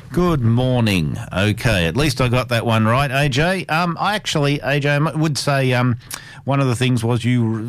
Good morning. Okay, at least I got that one right, AJ. AJ, would say one of the things was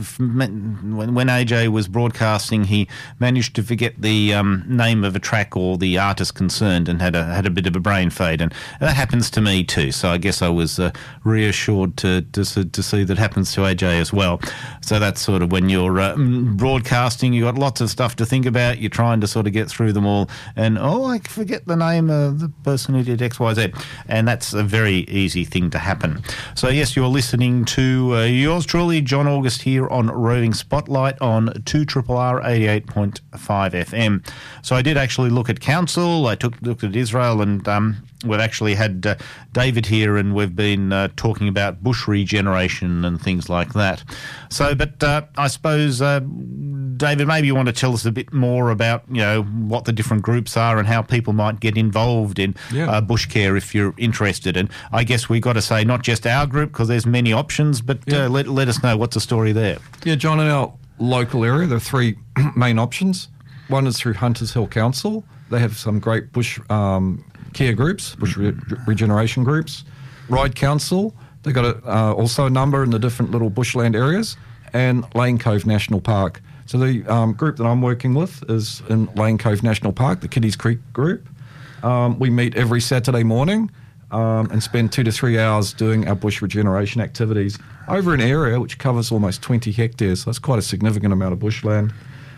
when AJ was broadcasting, he managed to forget the name of a track or the artist concerned and had a bit of a brain fade, and that happens to me too. So I guess I was reassured to see that happens to AJ as well. So that's sort of when you're broadcasting, you got lots of stuff to think about. You're trying to sort of get through them all, and I forget the name of the person who did X, Y, Z, and that's a very easy thing to happen. So yes, you're listening to yours truly, John August, here on Roving Spotlight on 2RRR 88.5 FM. So I did actually look at council. I looked at Israel, and we've actually had David here, and we've been talking about bush regeneration and things like that. So, but I suppose, David, maybe you want to tell us a bit more about, what the different groups are and how people might get involved in bush care if you're interested. And I guess we got to say not just our group, because there's many options, but let us know what's the story there. Yeah, John, in our local area, there are three main options. One is through Hunters Hill Council. They have some great bush care groups, bush regeneration groups. Ryde Council, they've got also a number in the different little bushland areas, and Lane Cove National Park. So the group that I'm working with is in Lane Cove National Park, the Kiddies Creek group. We meet every Saturday morning and spend 2 to 3 hours doing our bush regeneration activities over an area which covers almost 20 hectares. So that's quite a significant amount of bushland.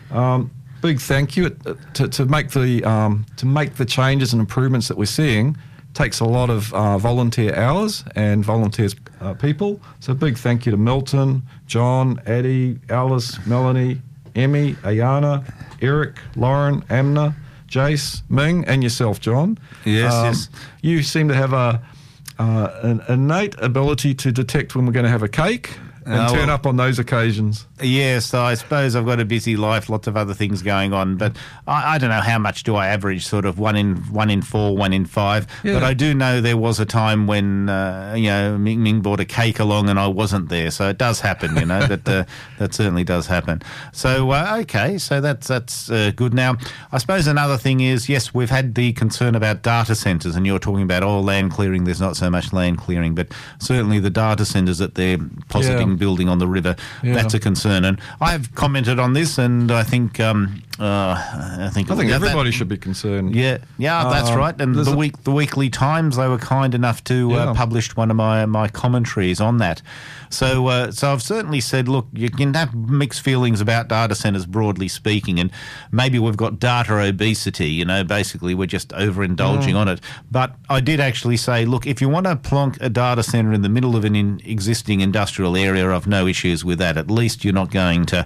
Big thank you to make the changes and improvements that we're seeing. Takes a lot of volunteer hours and volunteers people. So big thank you to Milton, John, Addie, Alice, Melanie, Emmy, Ayana, Eric, Lauren, Amna, Jace, Ming, and yourself, John. Yes. You seem to have an innate ability to detect when we're going to have a cake and turn up on those occasions. Yes, I suppose I've got a busy life, lots of other things going on, but I don't know how much do I average, sort of 1 in 4, 1 in 5. Yeah. But I do know there was a time when Ming brought a cake along and I wasn't there, so it does happen, that certainly does happen. So okay, so that's good. Now, I suppose another thing is, yes, we've had the concern about data centres, and you're talking about land clearing. There's not so much land clearing, but certainly the data centres that they're positing building on the river, that's a concern. And I've commented on this, and I think everybody should be concerned. Yeah, that's right. And the Weekly Times, they were kind enough to publish one of my commentaries on that. So I've certainly said, look, you can have mixed feelings about data centres broadly speaking, and maybe we've got data obesity, basically we're just overindulging on it. But I did actually say, look, if you want to plonk a data centre in the middle of an existing industrial area, I've no issues with that. At least you're not going to,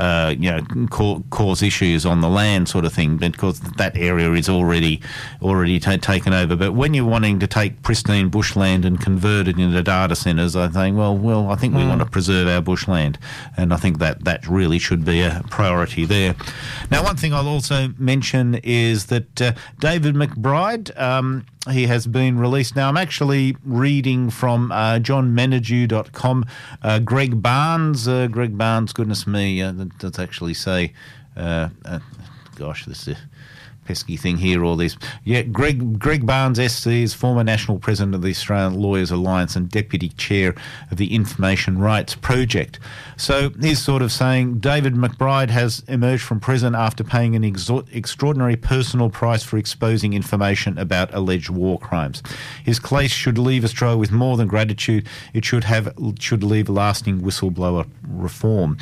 cause issues on the land sort of thing, because that area is already taken over. But when you're wanting to take pristine bushland and convert it into data centres, I think, I think we want to preserve our bushland, and I think that really should be a priority there. Now, one thing I'll also mention is that David McBride, he has been released. Now, I'm actually reading from johnmenadue.com. Greg Barnes, goodness me, that does actually say, this is a pesky thing here, all this. Yeah, Greg Barnes, SC, is former National President of the Australian Lawyers Alliance and Deputy Chair of the Information Rights Project. So he's sort of saying David McBride has emerged from prison after paying an extraordinary personal price for exposing information about alleged war crimes. His case should leave Australia with more than gratitude. It should leave lasting whistleblower reform.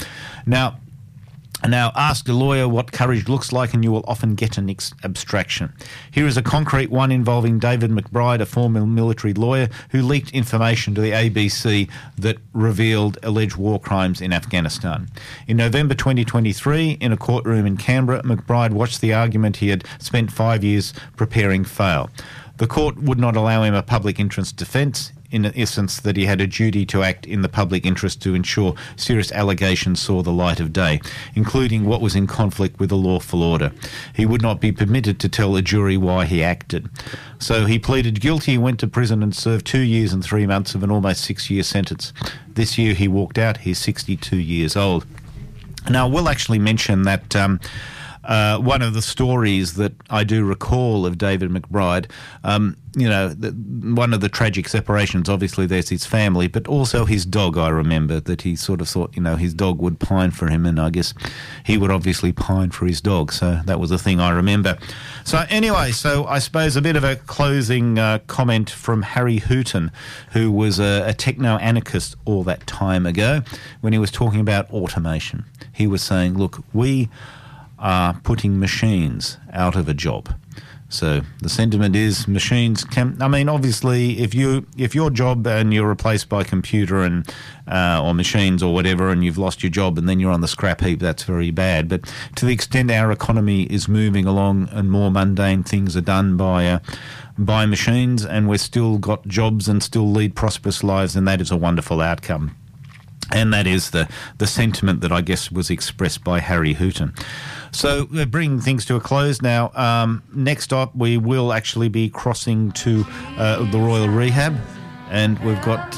Now, ask a lawyer what courage looks like and you will often get an abstraction. Here is a concrete one involving David McBride, a former military lawyer who leaked information to the ABC that revealed alleged war crimes in Afghanistan. In November 2023, in a courtroom in Canberra, McBride watched the argument he had spent 5 years preparing fail. The court would not allow him a public interest defence, in essence that he had a duty to act in the public interest to ensure serious allegations saw the light of day, including what was in conflict with the lawful order. He would not be permitted to tell a jury why he acted. So he pleaded guilty, went to prison and served 2 years and 3 months of an almost 6-year sentence. This year he walked out. He's 62 years old. Now, I will actually mention that one of the stories that I do recall of David McBride, one of the tragic separations, obviously there's his family, but also his dog. I remember that he sort of thought, his dog would pine for him, and I guess he would obviously pine for his dog. So that was the thing I remember. So anyway, I suppose a bit of a closing comment from Harry Hooton, who was a techno-anarchist all that time ago, when he was talking about automation. He was saying, look, we are putting machines out of a job. So the sentiment is machines can. I mean, obviously, if your job and you're replaced by computer and or machines or whatever, and you've lost your job and then you're on the scrap heap, that's very bad. But to the extent our economy is moving along and more mundane things are done by machines, and we've still got jobs and still lead prosperous lives, and that is a wonderful outcome. And that is the sentiment that I guess was expressed by Harry Hooton. So we're bringing things to a close now. Next up, we will actually be crossing to the Royal Rehab, and we've got...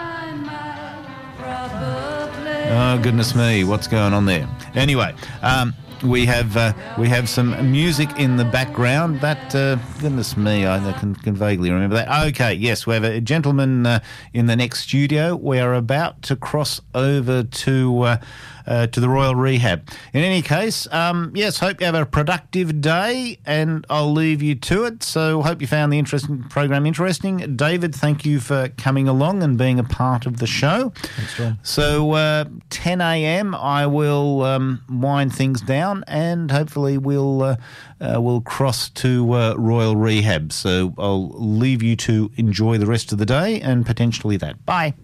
Oh, goodness me, what's going on there? Anyway, we have some music in the background. That, goodness me, I can vaguely remember that. Okay, yes, we have a gentleman in the next studio. We are about to cross over to the Royal Rehab. In any case, yes, hope you have a productive day, and I'll leave you to it. So hope you found the program interesting. David, thank you for coming along and being a part of the show. Thanks, John. So 10 a.m. I will wind things down, and hopefully we'll cross to Royal Rehab. So I'll leave you to enjoy the rest of the day and potentially that. Bye.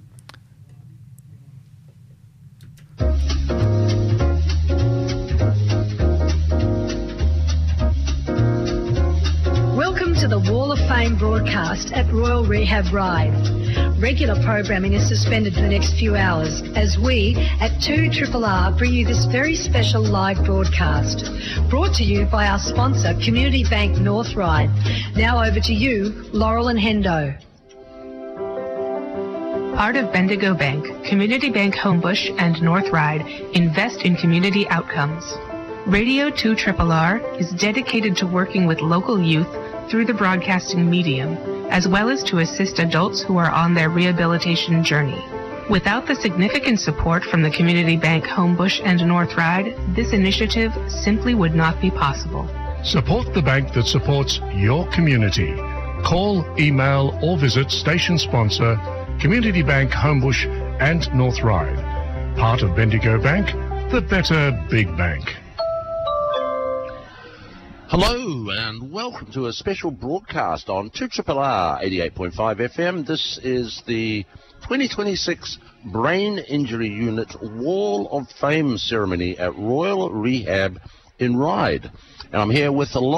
Welcome to the Wall of Fame broadcast at Royal Rehab Ryde. Regular programming is suspended for the next few hours as we at 2RRR bring you this very special live broadcast. Brought to you by our sponsor, Community Bank North Ryde. Now over to you, Laurel and Hendo. Part of Bendigo Bank, Community Bank Homebush and North Ryde invest in community outcomes. Radio 2RRR is dedicated to working with local youth through the broadcasting medium, as well as to assist adults who are on their rehabilitation journey. Without the significant support from the Community Bank Homebush and North Ryde, this initiative simply would not be possible. Support the bank that supports your community. Call, email, or visit station sponsor Community Bank Homebush and North Ryde. Part of Bendigo Bank, the better big bank. Hello and welcome to a special broadcast on 2RRR 88.5 FM. This is the 2026 Brain Injury Unit Wall of Fame ceremony at Royal Rehab in Ryde. And I'm here with a lot